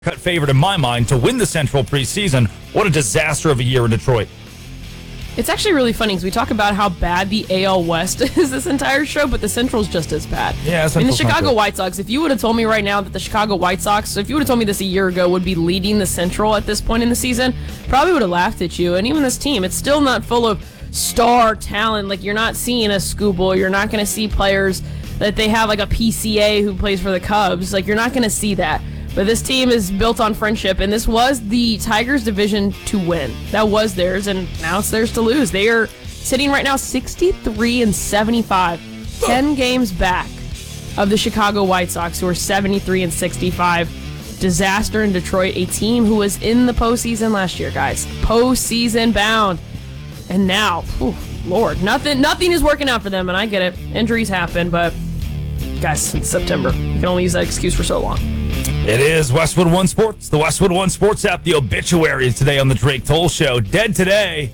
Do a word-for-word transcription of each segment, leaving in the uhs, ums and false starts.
cut favorite in my mind to win the Central preseason. What a disaster of a year in Detroit. It's actually really funny because we talk about how bad the A L West is this entire show, but the Central's just as bad. Yeah, I mean, the Chicago White Sox, if you would have told me right now that the Chicago White Sox, if you would have told me this a year ago, would be leading the Central at this point in the season, probably would have laughed at you. And even this team, it's still not full of star talent. Like, you're not seeing a Skubal. You're not going to see players that they have, like a P C A who plays for the Cubs. Like, you're not going to see that. But this team is built on friendship, and this was the Tigers' division to win. That was theirs, and now it's theirs to lose. They are sitting right now sixty-three and seventy-five, ten games back of the Chicago White Sox, who are seventy-three and sixty-five. Disaster in Detroit, a team who was in the postseason last year, guys. Postseason bound. And now, whew, Lord, nothing, nothing is working out for them, and I get it. Injuries happen, but guys, it's September. You can only use that excuse for so long. It is Westwood One Sports, the Westwood One Sports app, the obituary today on the Drake Toll Show. Dead today.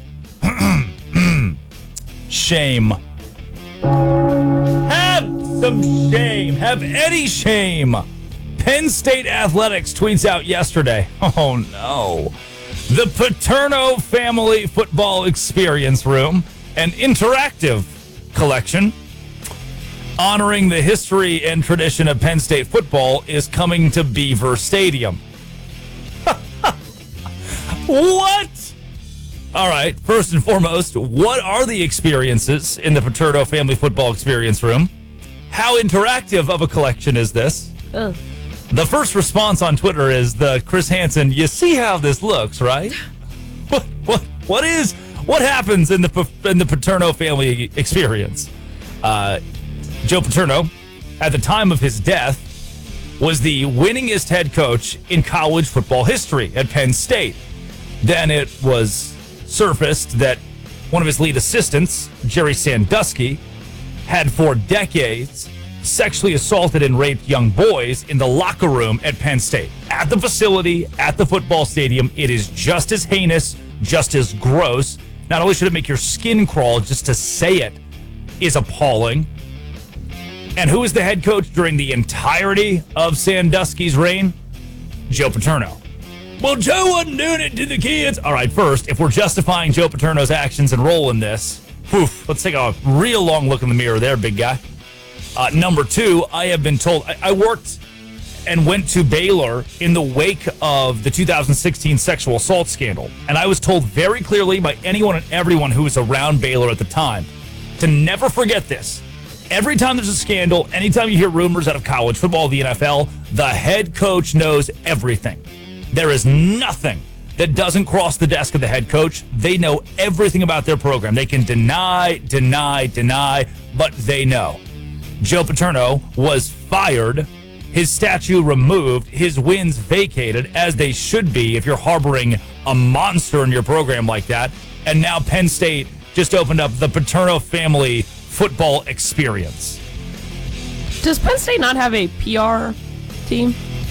Shame. Have some shame. Have any shame. Penn State Athletics tweets out yesterday. Oh, no. The Paterno Family Football Experience Room, an interactive collection honoring the history and tradition of Penn State football, is coming to Beaver Stadium. What? All right, first and foremost, what are the experiences in the Paterno Family Football Experience Room? How interactive of a collection is this? Ugh. The first response on Twitter is the Chris Hansen, you see how this looks, right? What what what is what happens in the in the Paterno family experience? Uh Joe Paterno, at the time of his death, was the winningest head coach in college football history at Penn State. Then it was surfaced that one of his lead assistants, Jerry Sandusky, had for decades sexually assaulted and raped young boys in the locker room at Penn State. At the facility, at the football stadium, it is just as heinous, just as gross. Not only should it make your skin crawl, just to say it is appalling. And who was the head coach during the entirety of Sandusky's reign? Joe Paterno. Well, Joe wasn't doing it to the kids. All right, first, if we're justifying Joe Paterno's actions and role in this, whew, let's take a real long look in the mirror there, big guy. Uh, number two, I have been told, I, I worked and went to Baylor in the wake of the two thousand sixteen sexual assault scandal. And I was told very clearly by anyone and everyone who was around Baylor at the time to never forget this. Every time there's a scandal, anytime you hear rumors out of college football, the N F L, the head coach knows everything. There is nothing that doesn't cross the desk of the head coach. They know everything about their program. They can deny, deny, deny, but they know. Joe Paterno was fired, his statue removed, his wins vacated, as they should be if you're harboring a monster in your program like that. And now Penn State just opened up the Paterno family football experience. Does Penn State not have a P R team?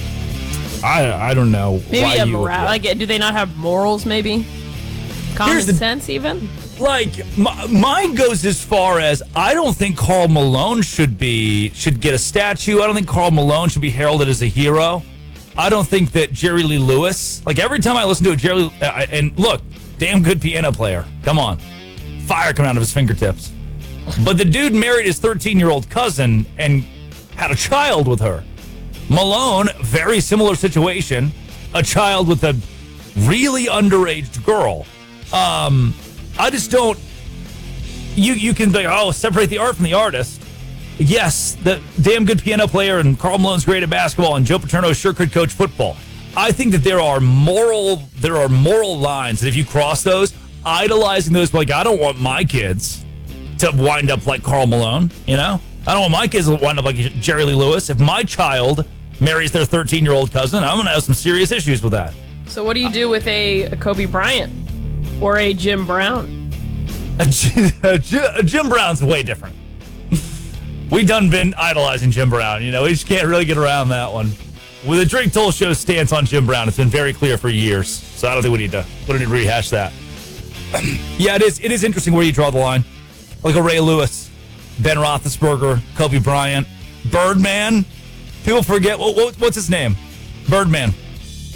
I I don't know. Maybe why a you morale. Like, do they not have morals? Maybe common Here's the- sense, even. Like, my, mine goes as far as I don't think Karl Malone should be should get a statue. I don't think Karl Malone should be heralded as a hero. I don't think that Jerry Lee Lewis. Like, every time I listen to a Jerry, uh, and look, damn good piano player. Come on, fire coming out of his fingertips. But the dude married his thirteen-year-old cousin and had a child with her. Malone, very similar situation, a child with a really underage girl. Um, I just don't. You you can be, oh, separate the art from the artist. Yes, the damn good piano player and Karl Malone's great at basketball and Joe Paterno sure could coach football. I think that there are moral there are moral lines that if you cross those, idolizing those, like, I don't want my kids to wind up like Karl Malone, you know? I don't want my kids to wind up like Jerry Lee Lewis. If my child marries their thirteen-year-old cousin, I'm going to have some serious issues with that. So what do you do with a, a Kobe Bryant or a Jim Brown? A Jim, a Jim Brown's way different. We done been idolizing Jim Brown. You know, we just can't really get around that one. With the Drake Toll Show's stance on Jim Brown, it's been very clear for years. So I don't think we need to, we don't need to rehash that. Yeah, it is. It is interesting where you draw the line. Like a Ray Lewis, Ben Roethlisberger, Kobe Bryant, Birdman. People forget, what, what, what's his name? Birdman.